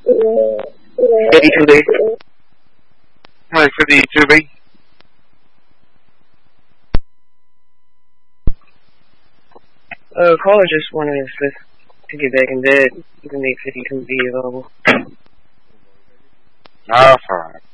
52B. Hi, 52B. Caller just wanted us to get back in bed. You can make 52B available. That's alright.